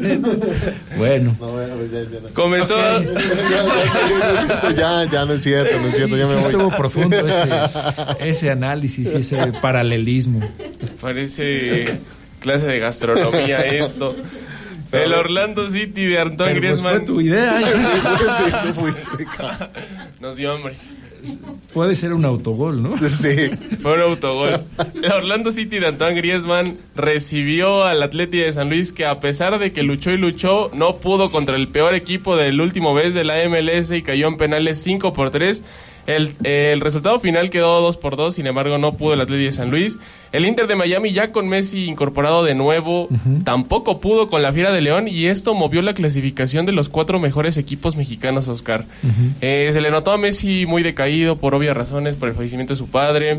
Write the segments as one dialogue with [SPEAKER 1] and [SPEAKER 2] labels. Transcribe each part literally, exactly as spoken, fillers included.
[SPEAKER 1] Bueno.
[SPEAKER 2] No, bueno, ya, ya no.
[SPEAKER 3] Comenzó.
[SPEAKER 2] Okay. ya, ya no es cierto, no es cierto.
[SPEAKER 1] Sí,
[SPEAKER 2] ya
[SPEAKER 1] sí
[SPEAKER 2] me voy.
[SPEAKER 1] estuvo profundo ese, ese análisis y ese paralelismo.
[SPEAKER 3] Parece clase de gastronomía esto. El Orlando City de Antoine
[SPEAKER 1] Pero pues
[SPEAKER 3] Griezmann.
[SPEAKER 1] fue tu idea.
[SPEAKER 2] Sí, sí, tú fuiste, cabrón.
[SPEAKER 3] Nos dio hambre.
[SPEAKER 1] Puede ser un autogol, ¿no?
[SPEAKER 2] Sí.
[SPEAKER 3] Fue un autogol. El Orlando City de Antoine Griezmann recibió al Atleti de San Luis, que a pesar de que luchó y luchó, no pudo contra el peor equipo del último vez de la M L S y cayó en penales cinco por tres. El, el resultado final quedó dos por dos, sin embargo no pudo el Atleti de San Luis. El Inter de Miami, ya con Messi incorporado de nuevo, uh-huh. tampoco pudo con la Fiera de León, y esto movió la clasificación de los cuatro mejores equipos mexicanos, Oscar. Uh-huh. Eh, se le notó a Messi muy decaído por obvias razones, por el fallecimiento de su padre.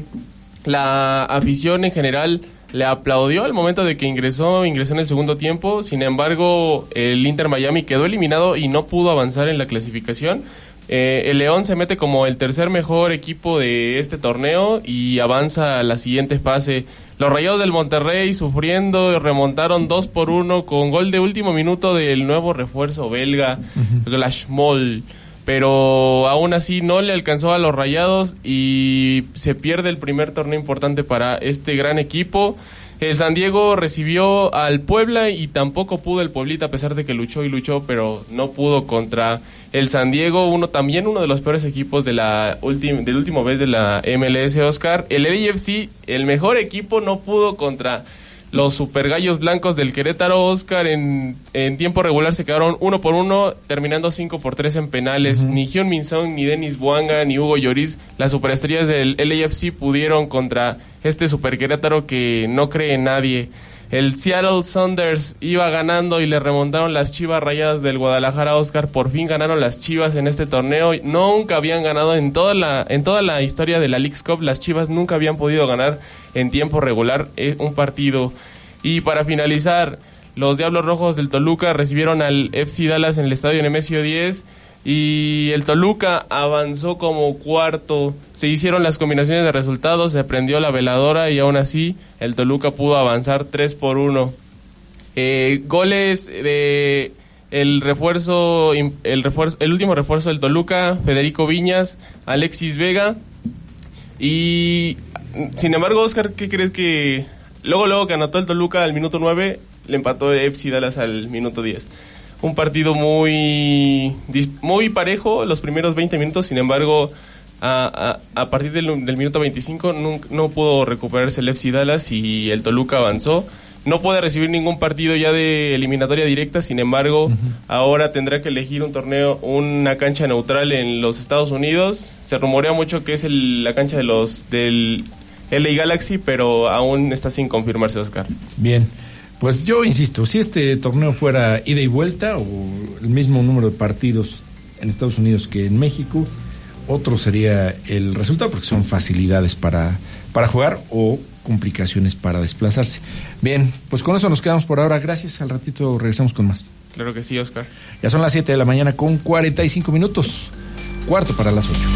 [SPEAKER 3] La afición en general le aplaudió al momento de que ingresó, ingresó en el segundo tiempo. Sin embargo, el Inter Miami quedó eliminado y no pudo avanzar en la clasificación. Eh, el León se mete como el tercer mejor equipo de este torneo y avanza a la siguiente fase. Los Rayados del Monterrey, sufriendo, remontaron dos por uno con gol de último minuto del nuevo refuerzo belga, uh-huh. Glashmol. Pero aún así no le alcanzó a los Rayados y se pierde el primer torneo importante para este gran equipo. El San Diego recibió al Puebla y tampoco pudo el Pueblita, a pesar de que luchó y luchó, pero no pudo contra el San Diego, uno también uno de los peores equipos de la última del último vez de la M L S, Oscar. El L A F C, el mejor equipo, no pudo contra los super gallos blancos del Querétaro, Oscar. En, en tiempo regular se quedaron uno por uno, terminando cinco por tres en penales. Uh-huh. Ni Hyun-Min Son, ni Denis Bouanga, ni Hugo Lloris, las superestrellas del L A F C, pudieron contra este super Querétaro que no cree en nadie. El Seattle Sounders iba ganando y le remontaron las Chivas Rayadas del Guadalajara, Oscar. Por fin ganaron las Chivas en este torneo. Nunca habían ganado en toda la en toda la historia de la Leagues Cup. Las Chivas nunca habían podido ganar en tiempo regular un partido. Y para finalizar, los Diablos Rojos del Toluca recibieron al F C Dallas en el estadio Nemesio diez. Y el Toluca avanzó como cuarto. Se hicieron las combinaciones de resultados, se prendió la veladora y aún así el Toluca pudo avanzar tres por uno. Eh, goles de el refuerzo, el refuerzo, el último refuerzo del Toluca, Federico Viñas, Alexis Vega. Y sin embargo, Oscar, ¿qué crees que luego luego que anotó el Toluca al minuto nueve, le empató el F C Dallas al minuto diez? Un partido muy muy parejo los primeros veinte minutos, sin embargo, a, a, a partir del, del minuto veinticinco no, no pudo recuperarse el F C Dallas y el Toluca avanzó. No puede recibir ningún partido ya de eliminatoria directa, sin embargo, uh-huh. ahora tendrá que elegir un torneo, una cancha neutral en los Estados Unidos. Se rumorea mucho que es el, la cancha de los del L A Galaxy, pero aún está sin confirmarse, Oscar.
[SPEAKER 1] Bien. Pues yo insisto, si este torneo fuera ida y vuelta o el mismo número de partidos en Estados Unidos que en México, otro sería el resultado, porque son facilidades para, para jugar o complicaciones para desplazarse. Bien, pues con eso nos quedamos por ahora. Gracias, al ratito regresamos con más.
[SPEAKER 3] Claro que sí, Oscar.
[SPEAKER 1] Ya son las siete de la mañana con cuarenta y cinco minutos, cuarto para las ocho.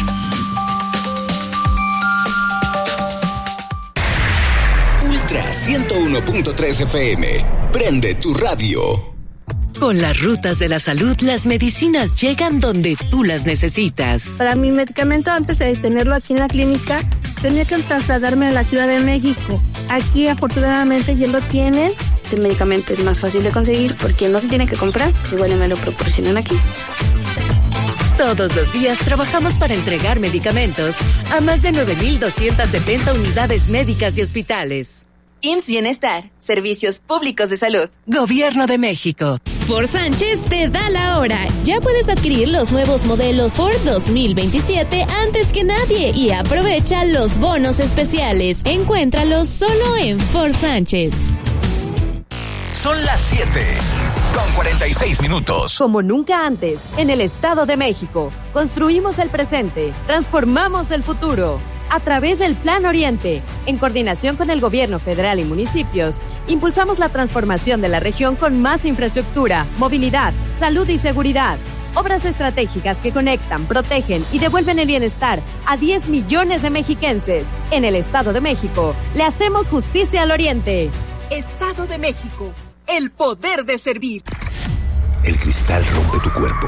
[SPEAKER 4] ciento uno punto tres F M. Prende tu radio.
[SPEAKER 5] Con las rutas de la salud, las medicinas llegan donde tú las necesitas.
[SPEAKER 6] Para mi medicamento, antes de tenerlo aquí en la clínica, tenía que trasladarme a la Ciudad de México. Aquí, afortunadamente, ya lo tienen.
[SPEAKER 7] El medicamento es más fácil de conseguir porque no se tiene que comprar, igual me lo proporcionan aquí.
[SPEAKER 5] Todos los días trabajamos para entregar medicamentos a más de nueve mil doscientas setenta unidades médicas y hospitales.
[SPEAKER 8] I M S S Bienestar, Servicios Públicos de Salud.
[SPEAKER 5] Gobierno de México.
[SPEAKER 9] Ford Sánchez te da la hora. Ya puedes adquirir los nuevos modelos Ford dos mil veintisiete antes que nadie y aprovecha los bonos especiales. Encuéntralos solo en Ford Sánchez.
[SPEAKER 4] Son las siete con cuarenta y seis minutos.
[SPEAKER 10] Como nunca antes, en el Estado de México, construimos el presente, transformamos el futuro. A través del Plan Oriente, en coordinación con el gobierno federal y municipios, impulsamos la transformación de la región con más infraestructura, movilidad, salud y seguridad. Obras estratégicas que conectan, protegen y devuelven el bienestar a diez millones de mexiquenses. En el Estado de México, le hacemos justicia al Oriente.
[SPEAKER 11] Estado de México, el poder de servir.
[SPEAKER 12] El cristal rompe tu cuerpo,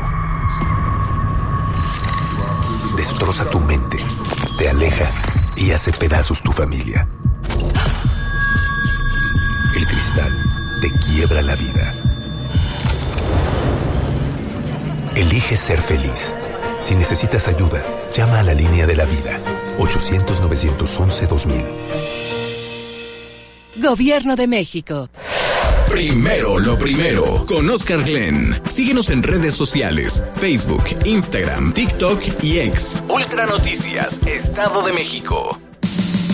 [SPEAKER 12] destroza tu mente, te aleja y hace pedazos tu familia. El cristal te quiebra la vida. Elige ser feliz. Si necesitas ayuda, llama a la línea de la vida. ochocientos, novecientos once, dos mil.
[SPEAKER 5] Gobierno de México.
[SPEAKER 13] Primero lo primero, con Oscar Glenn. Síguenos en redes sociales, Facebook, Instagram, TikTok y X.
[SPEAKER 4] Ultra Noticias, Estado de México.